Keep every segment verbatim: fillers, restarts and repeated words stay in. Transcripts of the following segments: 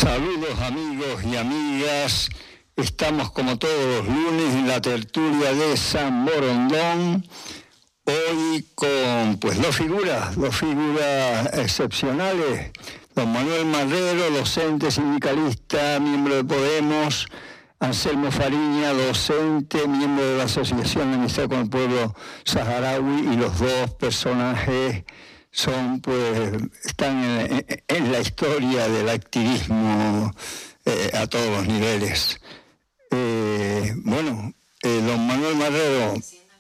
Saludos amigos y amigas, estamos como todos los lunes en la tertulia de San Borondón, hoy con pues dos figuras, dos figuras excepcionales, don Manuel Marrero, docente sindicalista, miembro de Podemos, Anselmo Fariña, docente, miembro de la Asociación de Amistad con el Pueblo Saharaui, y los dos personajes son, pues, están en, en la historia del activismo eh, a todos los niveles. Eh, bueno, eh, don Manuel Marrero,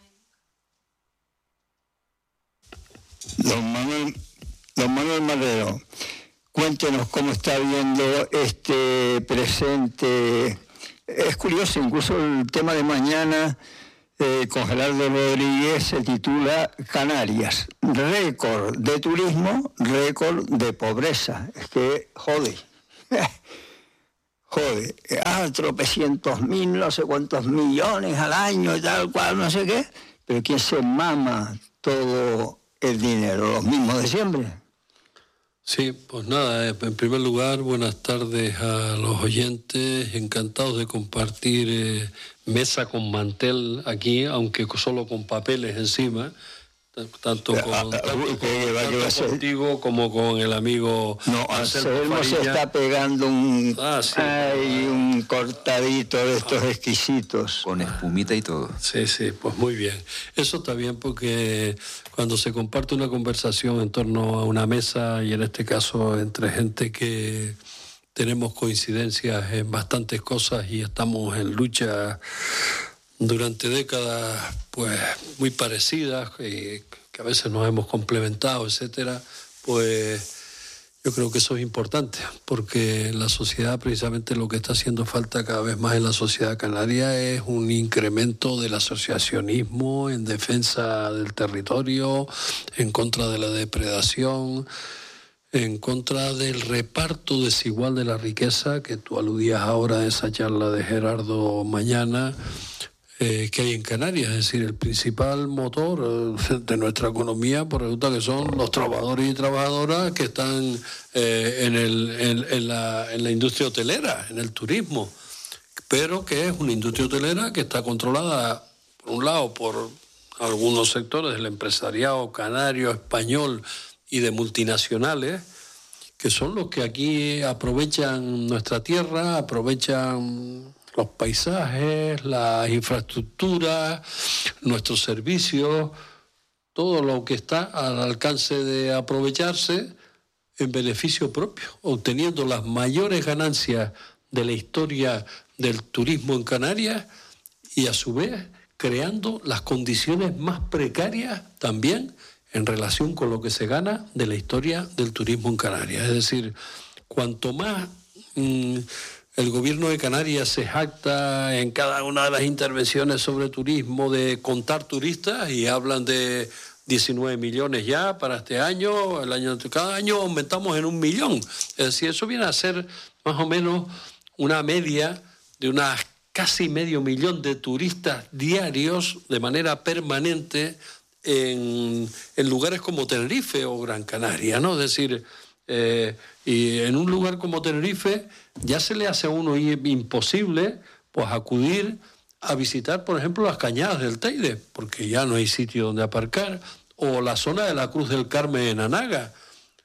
don Manuel, don Manuel Marrero, cuéntenos cómo está viendo este presente. Es curioso, incluso el tema de mañana eh, con Gerardo Rodríguez se titula Canarias, récord de turismo, récord de pobreza. Es que jode, jode, ah, tropecientos mil, no sé cuántos millones al año y tal cual, no sé qué, pero ¿quién se mama todo el dinero? ¿Los mismos de siempre? Sí, pues nada, en primer lugar, buenas tardes a los oyentes, encantados de compartir eh, mesa con mantel aquí, aunque solo con papeles encima, tanto, con, tanto, con, tanto contigo como con el amigo no, Anselmo se está pegando un, ah, sí, ay, un cortadito de estos ah, exquisitos. Con espumita y todo. Sí, sí, pues muy bien. Eso está bien porque cuando se comparte una conversación en torno a una mesa, y en este caso entre gente que tenemos coincidencias en bastantes cosas y estamos en lucha durante décadas pues muy parecidas, que, que a veces nos hemos complementado, etcétera, pues yo creo que eso es importante, porque la sociedad, precisamente lo que está haciendo falta cada vez más en la sociedad canaria es un incremento del asociacionismo en defensa del territorio, en contra de la depredación, en contra del reparto desigual de la riqueza, que tú aludías ahora a esa charla de Gerardo mañana, Eh, que hay en Canarias. Es decir, el principal motor eh, de nuestra economía, pues resulta que son los trabajadores y trabajadoras que están eh, en, el, en, en, la, en la industria hotelera, en el turismo, pero que es una industria hotelera que está controlada, por un lado, por algunos sectores del empresariado canario, español y de multinacionales, que son los que aquí aprovechan nuestra tierra, aprovechan los paisajes, las infraestructuras, nuestros servicios, todo lo que está al alcance de aprovecharse en beneficio propio, obteniendo las mayores ganancias de la historia del turismo en Canarias y a su vez creando las condiciones más precarias también en relación con lo que se gana de la historia del turismo en Canarias. Es decir, cuanto más Mmm, el gobierno de Canarias se jacta en cada una de las intervenciones sobre turismo de contar turistas, y hablan de diecinueve millones ya para este año, el año cada año aumentamos en un millón. Es decir, eso viene a ser más o menos una media de unas casi medio millón de turistas diarios de manera permanente en, en lugares como Tenerife o Gran Canaria, ¿no? Es decir, eh, y en un lugar como Tenerife ya se le hace a uno imposible pues acudir a visitar, por ejemplo, las Cañadas del Teide, porque ya no hay sitio donde aparcar, o la zona de la Cruz del Carmen en Anaga,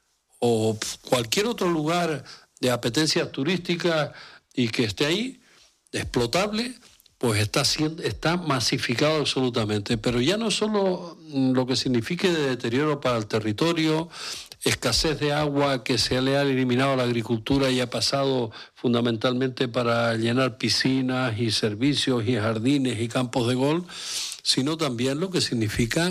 o cualquier otro lugar de apetencias turísticas y que esté ahí, explotable, pues está, siendo, está masificado absolutamente. Pero ya no solo lo que signifique de deterioro para el territorio, escasez de agua que se le ha eliminado a la agricultura y ha pasado fundamentalmente para llenar piscinas y servicios y jardines y campos de golf, sino también lo que significa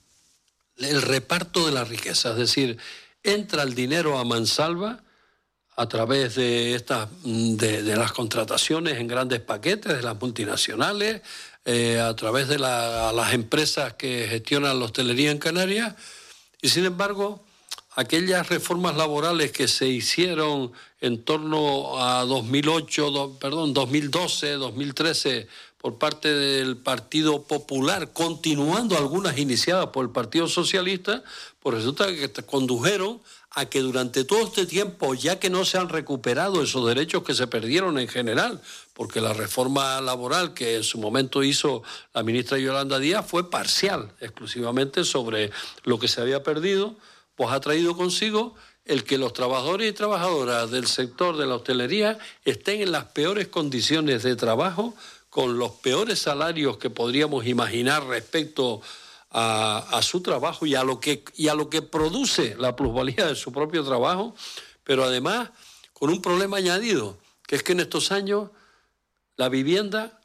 el reparto de la riqueza. Es decir, entra el dinero a mansalva a través de, estas, de, de las contrataciones en grandes paquetes de las multinacionales, eh, a través de la, las empresas que gestionan la hostelería en Canarias, y sin embargo aquellas reformas laborales que se hicieron en torno a dos mil ocho, do, perdón, dos mil doce, dos mil trece por parte del Partido Popular, continuando algunas iniciadas por el Partido Socialista, pues resulta que condujeron a que durante todo este tiempo, ya que no se han recuperado esos derechos que se perdieron en general, porque la reforma laboral que en su momento hizo la ministra Yolanda Díaz fue parcial, exclusivamente sobre lo que se había perdido, pues ha traído consigo el que los trabajadores y trabajadoras del sector de la hostelería estén en las peores condiciones de trabajo, con los peores salarios que podríamos imaginar respecto a, a su trabajo y a lo que, y a lo que produce la plusvalía de su propio trabajo, pero además con un problema añadido, que es que en estos años la vivienda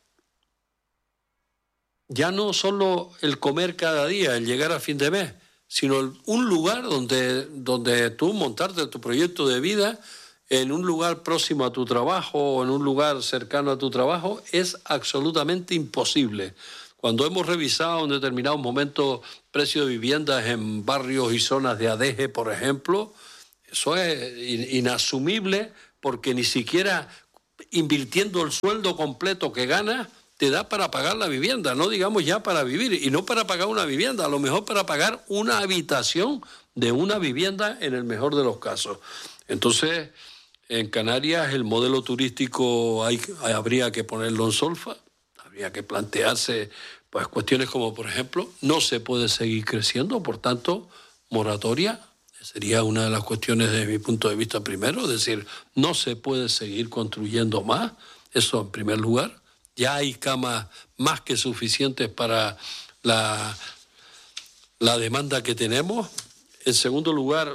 ya no solo el comer cada día, el llegar a fin de mes, sino un lugar donde, donde tú montarte tu proyecto de vida en un lugar próximo a tu trabajo o en un lugar cercano a tu trabajo es absolutamente imposible. Cuando hemos revisado en determinados momentos precios de viviendas en barrios y zonas de Adeje, por ejemplo, eso es inasumible porque ni siquiera invirtiendo el sueldo completo que ganas te da para pagar la vivienda, no digamos ya para vivir, y no para pagar una vivienda, a lo mejor para pagar una habitación de una vivienda en el mejor de los casos. Entonces, en Canarias el modelo turístico hay, habría que ponerlo en solfa, habría que plantearse pues cuestiones como, por ejemplo, no se puede seguir creciendo, por tanto, moratoria sería una de las cuestiones desde mi punto de vista primero, es decir, no se puede seguir construyendo más, eso en primer lugar. Ya hay camas más que suficientes para la, la demanda que tenemos. En segundo lugar,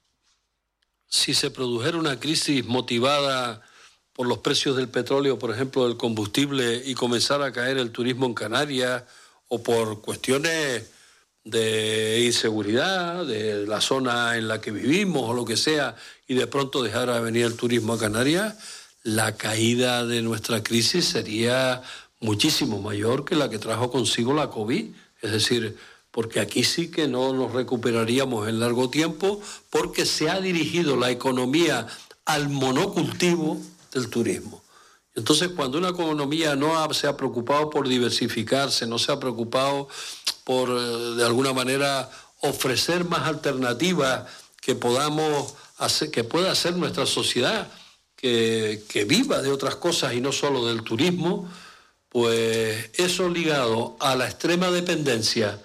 si se produjera una crisis motivada por los precios del petróleo, por ejemplo, del combustible, y comenzara a caer el turismo en Canarias, o por cuestiones de inseguridad, de la zona en la que vivimos o lo que sea, y de pronto dejara de venir el turismo a Canarias, la caída de nuestra crisis sería muchísimo mayor que la que trajo consigo la COVID. Es decir, porque aquí sí que no nos recuperaríamos en largo tiempo porque se ha dirigido la economía al monocultivo del turismo. Entonces, cuando una economía no se ha preocupado por diversificarse, no se ha preocupado por, de alguna manera, ofrecer más alternativas que podamos hacer, que pueda hacer nuestra sociedad, Que, que viva de otras cosas y no solo del turismo, pues eso ligado a la extrema dependencia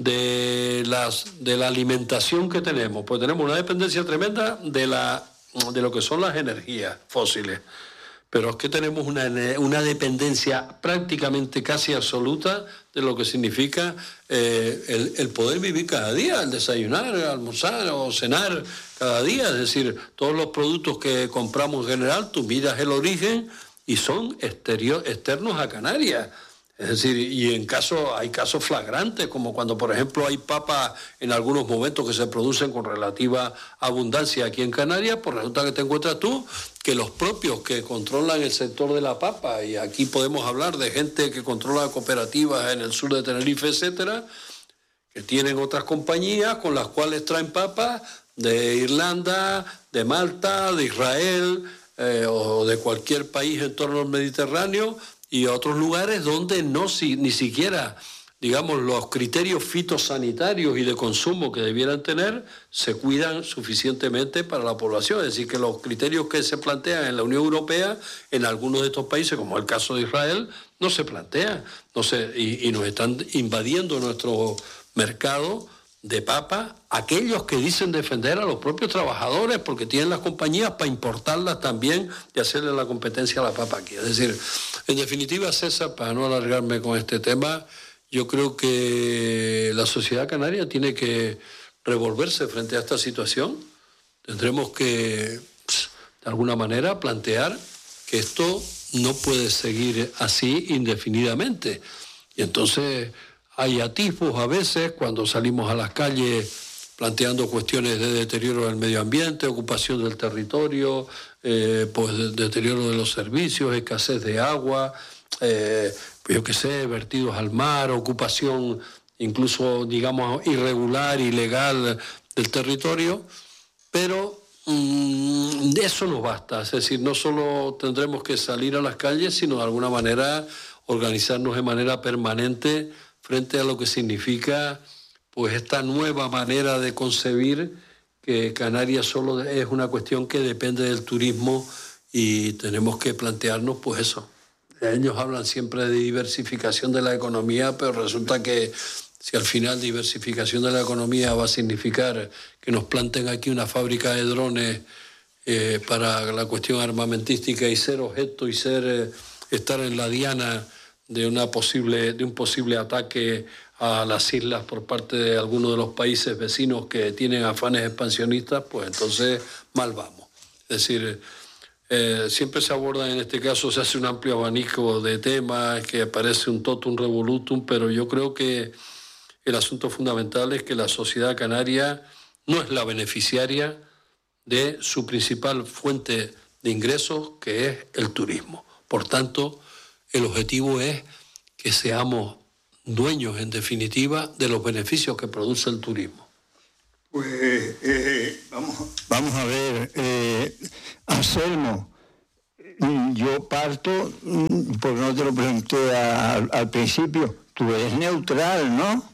de, las, de la alimentación que tenemos, pues tenemos una dependencia tremenda de, la, de lo que son las energías fósiles, pero es que tenemos una, una dependencia prácticamente casi absoluta de lo que significa eh, el, el poder vivir cada día, el desayunar, almorzar o cenar cada día. Es decir, todos los productos que compramos en general, tú miras el origen y son exterior, externos a Canarias. Es decir, y en caso, hay casos flagrantes, como cuando, por ejemplo, hay papas en algunos momentos que se producen con relativa abundancia aquí en Canarias, pues resulta que te encuentras tú que los propios que controlan el sector de la papa, y aquí podemos hablar de gente que controla cooperativas en el sur de Tenerife, etcétera, que tienen otras compañías con las cuales traen papas de Irlanda, de Malta, de Israel eh, o de cualquier país en torno al Mediterráneo, y a otros lugares donde no si, ni siquiera, digamos, los criterios fitosanitarios y de consumo que debieran tener se cuidan suficientemente para la población. Es decir, que los criterios que se plantean en la Unión Europea, en algunos de estos países, como el caso de Israel, no se plantean. No se, y, y nos están invadiendo nuestro mercado de papa aquellos que dicen defender a los propios trabajadores porque tienen las compañías para importarlas también y hacerle la competencia a la papa aquí. Es decir, en definitiva, César, para no alargarme con este tema, yo creo que la sociedad canaria tiene que revolverse frente a esta situación. Tendremos que, de alguna manera, plantear que esto no puede seguir así indefinidamente. Y entonces hay atisbos a veces cuando salimos a las calles planteando cuestiones de deterioro del medio ambiente, ocupación del territorio, eh, pues de, deterioro de los servicios, escasez de agua, eh, pues yo qué sé, vertidos al mar, ocupación incluso, digamos, irregular, ilegal del territorio, pero mmm, de eso no basta. Es decir, no solo tendremos que salir a las calles, sino de alguna manera organizarnos de manera permanente frente a lo que significa pues esta nueva manera de concebir que Canarias solo es una cuestión que depende del turismo y tenemos que plantearnos pues eso. Ellos hablan siempre de diversificación de la economía, pero resulta que si al final diversificación de la economía va a significar que nos planten aquí una fábrica de drones eh, para la cuestión armamentística y ser objeto y ser eh, estar en la diana de, una posible, de un posible ataque a las islas por parte de algunos de los países vecinos que tienen afanes expansionistas, pues entonces mal vamos. Es decir, eh, siempre se aborda, en este caso se hace un amplio abanico de temas, que parece un totum revolutum, pero yo creo que el asunto fundamental es que la sociedad canaria no es la beneficiaria de su principal fuente de ingresos, que es el turismo. Por tanto, el objetivo es que seamos dueños, en definitiva, de los beneficios que produce el turismo. Pues eh, vamos, vamos a ver, eh, Anselmo, yo parto, porque no te lo pregunté a, al principio, tú eres neutral, ¿no?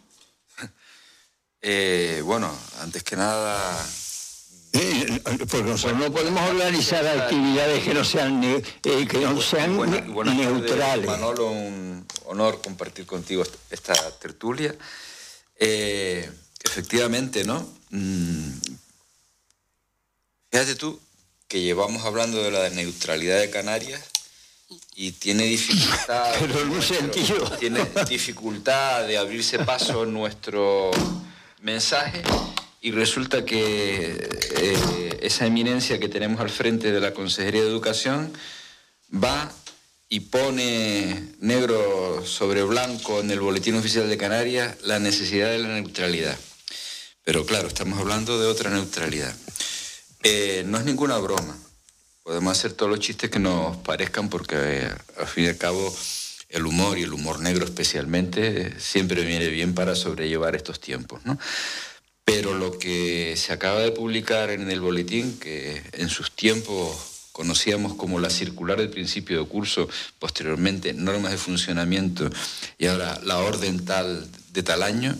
Eh, bueno, antes que nada... Eh, porque nosotros no podemos organizar actividades que no sean, eh, que no sean buena, buenas neutrales. Tardes, Manolo, un honor compartir contigo esta tertulia. Eh, efectivamente, ¿no? Mm, fíjate tú que llevamos hablando de la neutralidad de Canarias y tiene dificultad, pero en un sentido. Tiene dificultad de abrirse paso en nuestro mensaje. Y resulta que eh, esa eminencia que tenemos al frente de la Consejería de Educación va y pone negro sobre blanco en el Boletín Oficial de Canarias la necesidad de la neutralidad. Pero claro, estamos hablando de otra neutralidad. Eh, no es ninguna broma. Podemos hacer todos los chistes que nos parezcan porque eh, al fin y al cabo el humor, y el humor negro especialmente, eh, siempre viene bien para sobrellevar estos tiempos, ¿no? Pero lo que se acaba de publicar en el boletín, que en sus tiempos conocíamos como la circular del principio de curso, posteriormente normas de funcionamiento y ahora la orden tal de tal año,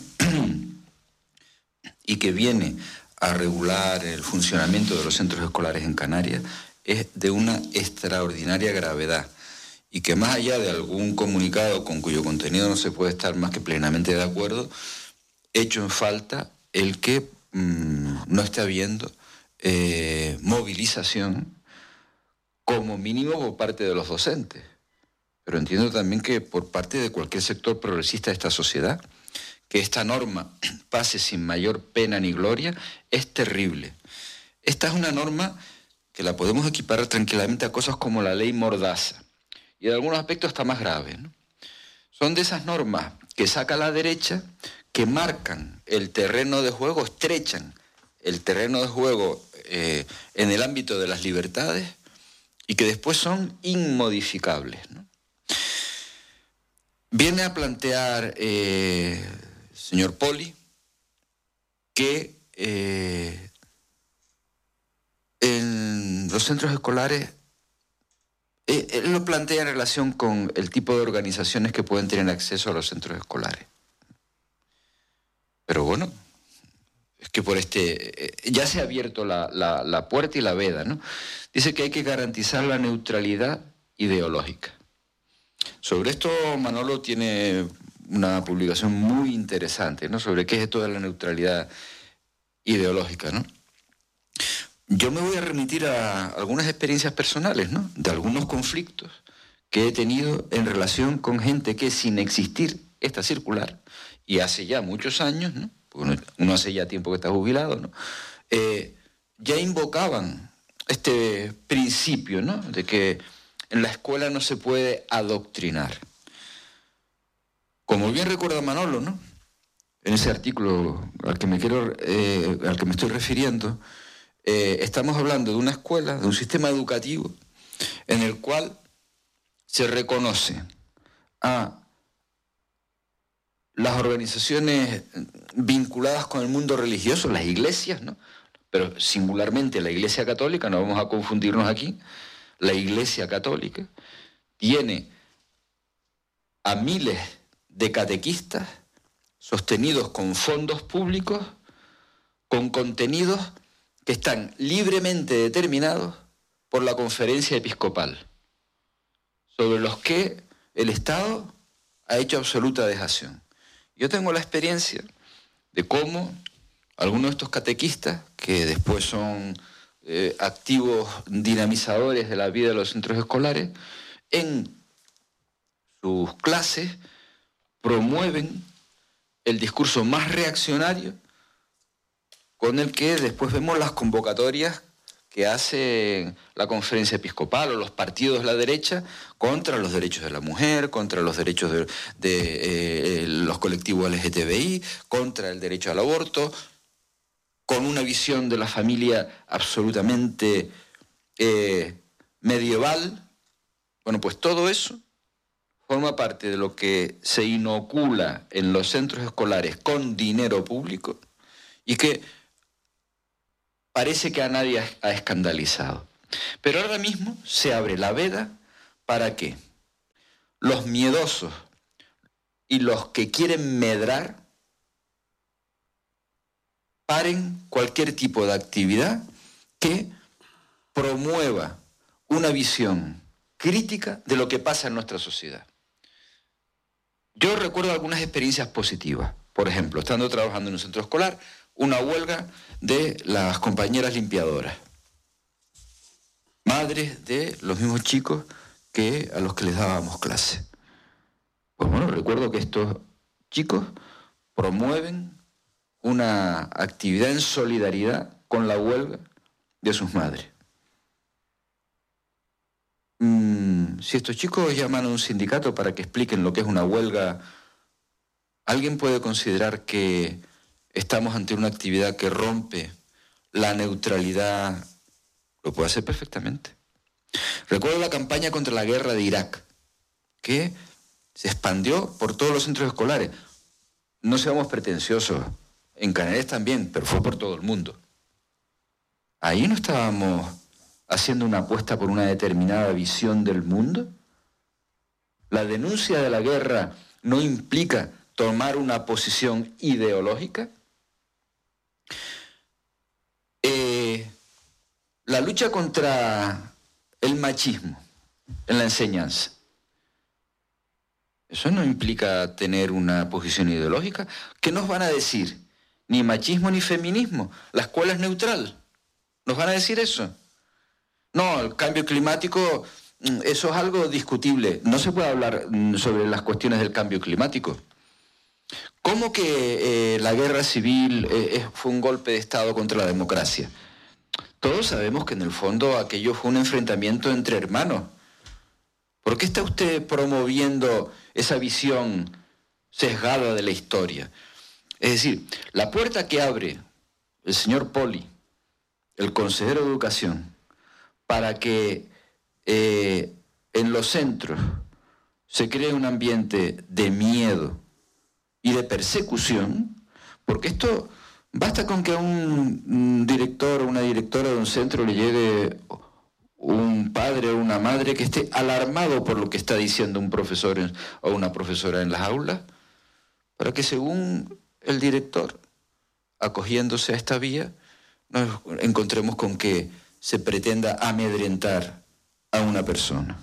y que viene a regular el funcionamiento de los centros escolares en Canarias, es de una extraordinaria gravedad y que más allá de algún comunicado con cuyo contenido no se puede estar más que plenamente de acuerdo, hecho en falta el que mmm, no está habiendo eh, movilización como mínimo por parte de los docentes. Pero entiendo también que por parte de cualquier sector progresista de esta sociedad, que esta norma pase sin mayor pena ni gloria, es terrible. Esta es una norma que la podemos equiparar tranquilamente a cosas como la ley Mordaza, y en algunos aspectos está más grave, ¿no? Son de esas normas que saca la derecha, que marcan el terreno de juego, estrechan el terreno de juego eh, en el ámbito de las libertades y que después son inmodificables, ¿no? Viene a plantear, eh, señor Poli, que eh, en los centros escolares, eh, él lo plantea en relación con el tipo de organizaciones que pueden tener acceso a los centros escolares. Pero bueno, es que por este eh, ya se ha abierto la, la, la puerta y la veda, ¿no? Dice que hay que garantizar la neutralidad ideológica. Sobre esto Manolo tiene una publicación muy interesante, ¿no? Sobre qué es esto de la neutralidad ideológica, ¿no? Yo me voy a remitir a algunas experiencias personales, ¿no? De algunos conflictos que he tenido en relación con gente que, sin existir esta circular, y hace ya muchos años, ¿no? Porque uno hace ya tiempo que está jubilado, ¿no? Eh, ya invocaban este principio, ¿no? De que en la escuela no se puede adoctrinar. Como bien recuerda Manolo, ¿no? En ese artículo al que me quiero, eh, al que me estoy refiriendo, eh, estamos hablando de una escuela, de un sistema educativo en el cual se reconoce a las organizaciones vinculadas con el mundo religioso, las iglesias, ¿no? Pero singularmente la Iglesia Católica, no vamos a confundirnos aquí, la Iglesia Católica tiene a miles de catequistas sostenidos con fondos públicos, con contenidos que están libremente determinados por la Conferencia Episcopal, sobre los que el Estado ha hecho absoluta dejación. Yo tengo la experiencia de cómo algunos de estos catequistas, que después son eh, activos dinamizadores de la vida de los centros escolares, en sus clases promueven el discurso más reaccionario con el que después vemos las convocatorias que hace la Conferencia Episcopal o los partidos de la derecha contra los derechos de la mujer, contra los derechos de, de eh, los colectivos L G T B I, contra el derecho al aborto, con una visión de la familia absolutamente eh, medieval. Bueno, pues todo eso forma parte de lo que se inocula en los centros escolares con dinero público y que parece que a nadie ha escandalizado. Pero ahora mismo se abre la veda para que los miedosos y los que quieren medrar paren cualquier tipo de actividad que promueva una visión crítica de lo que pasa en nuestra sociedad. Yo recuerdo algunas experiencias positivas. Por ejemplo, estando trabajando en un centro escolar, una huelga de las compañeras limpiadoras, madres de los mismos chicos que a los que les dábamos clase. Pues bueno, recuerdo que estos chicos promueven una actividad en solidaridad con la huelga de sus madres. Mm, si estos chicos llaman a un sindicato para que expliquen lo que es una huelga, ¿alguien puede considerar que estamos ante una actividad que rompe la neutralidad? Lo puede hacer perfectamente. Recuerdo la campaña contra la guerra de Irak, que se expandió por todos los centros escolares. No seamos pretenciosos, en Canarias también, pero fue por todo el mundo. Ahí no estábamos haciendo una apuesta por una determinada visión del mundo. La denuncia de la guerra no implica tomar una posición ideológica. Eh, la lucha contra el machismo en la enseñanza, eso no implica tener una posición ideológica. ¿Qué nos van a decir? Ni machismo ni feminismo. La escuela es neutral. ¿Nos van a decir eso? No, el cambio climático, eso es algo discutible. No se puede hablar sobre las cuestiones del cambio climático. ¿Cómo que eh, la guerra civil eh, fue un golpe de Estado contra la democracia? Todos sabemos que en el fondo aquello fue un enfrentamiento entre hermanos. ¿Por qué está usted promoviendo esa visión sesgada de la historia? Es decir, la puerta que abre el señor Poli, el consejero de Educación, para que eh, en los centros se cree un ambiente de miedo y de persecución, porque esto basta con que a un director o una directora de un centro le llegue un padre o una madre que esté alarmado por lo que está diciendo un profesor o una profesora en las aulas, para que según el director, acogiéndose a esta vía, nos encontremos con que se pretenda amedrentar a una persona.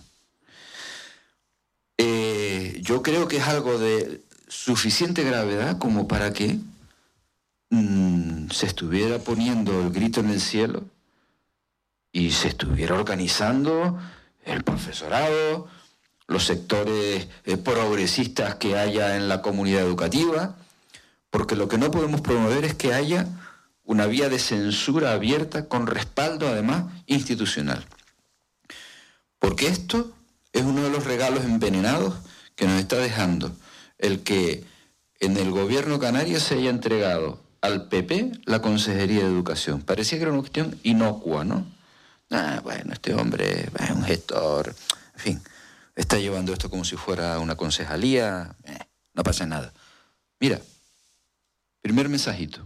Eh, yo creo que es algo de suficiente gravedad como para que mmm, se estuviera poniendo el grito en el cielo y se estuviera organizando el profesorado, los sectores eh, progresistas que haya en la comunidad educativa, porque lo que no podemos promover es que haya una vía de censura abierta con respaldo, además, institucional. Porque esto es uno de los regalos envenenados que nos está dejando el que en el gobierno canario se haya entregado al P P la Consejería de Educación. Parecía que era una cuestión inocua, ¿no? Ah, bueno, este hombre es un gestor, en fin, está llevando esto como si fuera una concejalía, eh, no pasa nada. Mira, primer mensajito.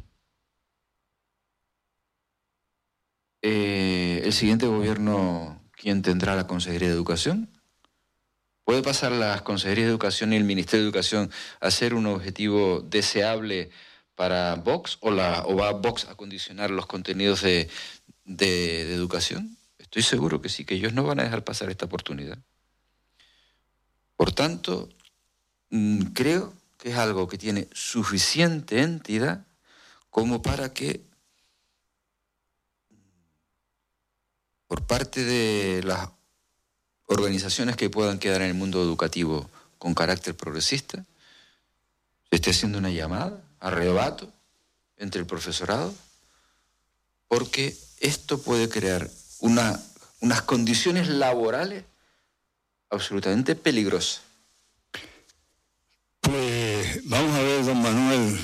Eh, el siguiente gobierno, ¿quién tendrá la Consejería de Educación? ¿Puede pasar la Consejería de Educación y el Ministerio de Educación a ser un objetivo deseable para Vox o, la, o va Vox a condicionar los contenidos de, de, de educación? Estoy seguro que sí, que ellos no van a dejar pasar esta oportunidad. Por tanto, creo que es algo que tiene suficiente entidad como para que por parte de las organizaciones que puedan quedar en el mundo educativo con carácter progresista, se esté haciendo una llamada, arrebato, entre el profesorado, porque esto puede crear una, unas condiciones laborales absolutamente peligrosas. Pues vamos a ver, don Manuel.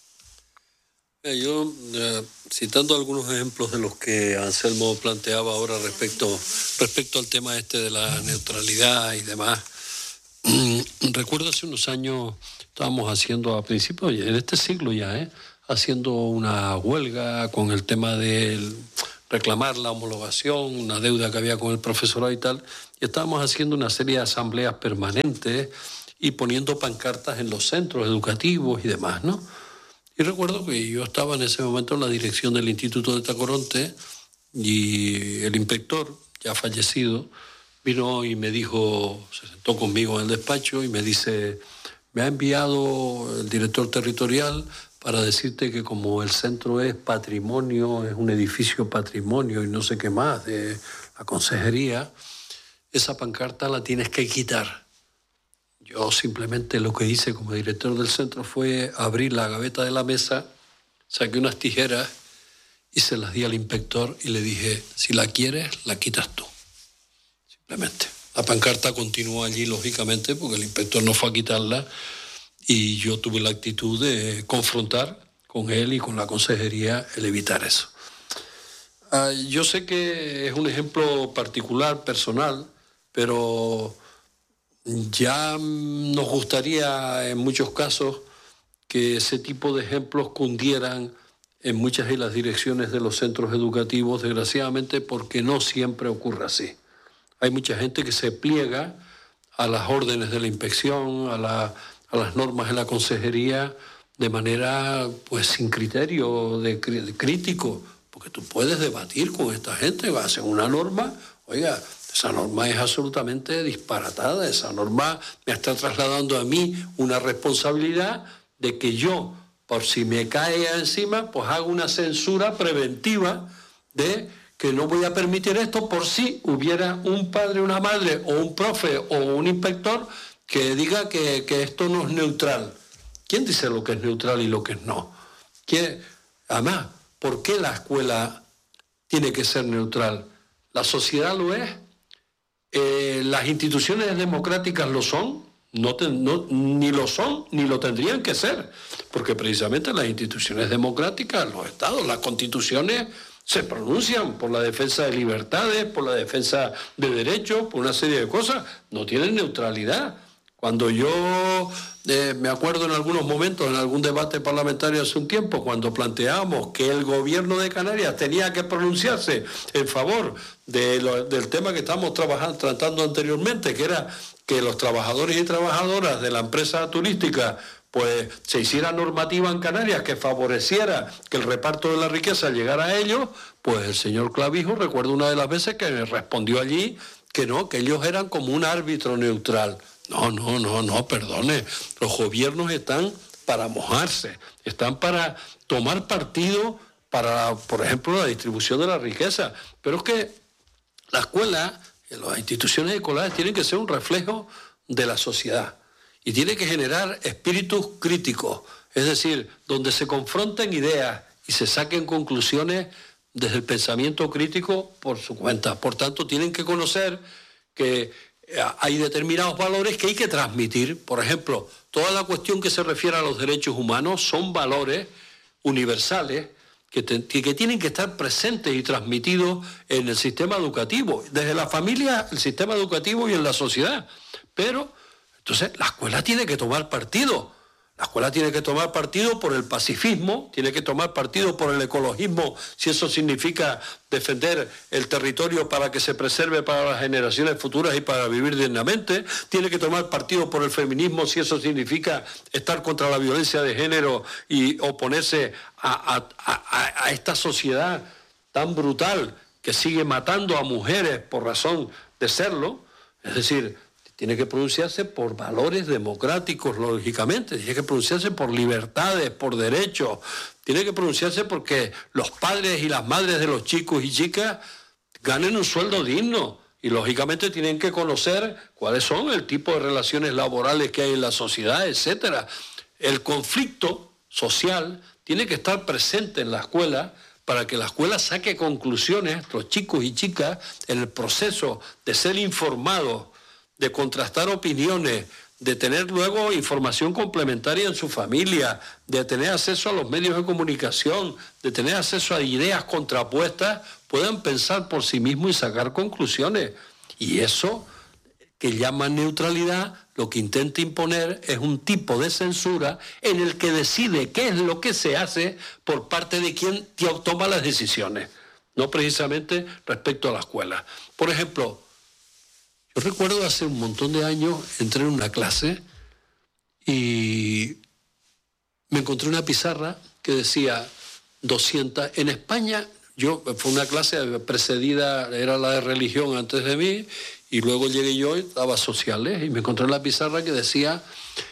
Yo, eh, citando algunos ejemplos de los que Anselmo planteaba ahora respecto, respecto al tema este de la neutralidad y demás, recuerdo hace unos años estábamos haciendo, a principios, en este siglo ya, ¿eh? haciendo una huelga con el tema de reclamar la homologación, una deuda que había con el profesorado y tal, y estábamos haciendo una serie de asambleas permanentes y poniendo pancartas en los centros educativos y demás, ¿no? Y recuerdo que yo estaba en ese momento en la dirección del Instituto de Tacoronte y el inspector, ya fallecido, vino y me dijo, se sentó conmigo en el despacho y me dice, me ha enviado el director territorial para decirte que como el centro es patrimonio, es un edificio patrimonio y no sé qué más de la consejería, esa pancarta la tienes que quitar. Yo simplemente lo que hice como director del centro fue abrir la gaveta de la mesa, saqué unas tijeras y se las di al inspector y le dije, si la quieres, la quitas tú. Simplemente. La pancarta continuó allí, lógicamente, porque el inspector no fue a quitarla y yo tuve la actitud de confrontar con él y con la consejería el evitar eso. Uh, yo sé que es un ejemplo particular, personal, pero ya nos gustaría en muchos casos que ese tipo de ejemplos cundieran en muchas de las direcciones de los centros educativos, desgraciadamente, porque no siempre ocurre así. Hay mucha gente que se pliega a las órdenes de la inspección, a, la, a las normas de la consejería, de manera pues sin criterio de, de crítico, porque tú puedes debatir con esta gente, vas a hacer una norma, oiga, esa norma es absolutamente disparatada, esa norma me está trasladando a mí una responsabilidad de que yo, por si me cae encima, pues hago una censura preventiva de que no voy a permitir esto por si hubiera un padre, una madre o un profe o un inspector que diga que, que esto no es neutral. ¿Quién dice lo que es neutral y lo que no? ¿Quién? Además, ¿por qué la escuela tiene que ser neutral? ¿La sociedad lo es? Eh, ¿Las instituciones democráticas lo son? No, te, no ni lo son, ni lo tendrían que ser, porque precisamente las instituciones democráticas, los estados, las constituciones se pronuncian por la defensa de libertades, por la defensa de derechos, por una serie de cosas, no tienen neutralidad. Cuando yo eh, me acuerdo en algunos momentos, en algún debate parlamentario hace un tiempo, cuando planteábamos que el gobierno de Canarias tenía que pronunciarse en favor de lo, del tema que estamos trabajando, tratando anteriormente, que era que los trabajadores y trabajadoras de la empresa turística pues se hiciera normativa en Canarias que favoreciera que el reparto de la riqueza llegara a ellos, pues el señor Clavijo, recuerdo una de las veces que me respondió allí que no, que ellos eran como un árbitro neutral. No, no, no, no, perdone, los gobiernos están para mojarse, están para tomar partido para, por ejemplo, la distribución de la riqueza, pero es que la escuela, las instituciones escolares tienen que ser un reflejo de la sociedad. Y tiene que generar espíritus críticos, es decir, donde se confronten ideas y se saquen conclusiones desde el pensamiento crítico por su cuenta. Por tanto, tienen que conocer que hay determinados valores que hay que transmitir. Por ejemplo, toda la cuestión que se refiere a los derechos humanos son valores universales que, te, que tienen que estar presentes y transmitidos en el sistema educativo, desde la familia, el sistema educativo y en la sociedad. Pero entonces, la escuela tiene que tomar partido. La escuela tiene que tomar partido por el pacifismo, tiene que tomar partido por el ecologismo, si eso significa defender el territorio para que se preserve para las generaciones futuras y para vivir dignamente, tiene que tomar partido por el feminismo, si eso significa estar contra la violencia de género y oponerse a, a, a, a esta sociedad tan brutal que sigue matando a mujeres por razón de serlo. Es decir, tiene que pronunciarse por valores democráticos, lógicamente, tiene que pronunciarse por libertades, por derechos, tiene que pronunciarse porque los padres y las madres de los chicos y chicas ganen un sueldo digno y lógicamente tienen que conocer cuáles son el tipo de relaciones laborales que hay en la sociedad, etcétera. El conflicto social tiene que estar presente en la escuela para que la escuela saque conclusiones, los chicos y chicas, en el proceso de ser informados, de contrastar opiniones, de tener luego información complementaria en su familia, de tener acceso a los medios de comunicación, de tener acceso a ideas contrapuestas, puedan pensar por sí mismos y sacar conclusiones. Y eso que llaman neutralidad, lo que intenta imponer es un tipo de censura en el que decide qué es lo que se hace por parte de quien toma las decisiones, no precisamente respecto a la escuela. Por ejemplo, yo recuerdo hace un montón de años, entré en una clase y me encontré una pizarra que decía doscientas. En España, yo fue una clase precedida, era la de religión antes de mí, y luego llegué yo y daba sociales, y me encontré en la pizarra que decía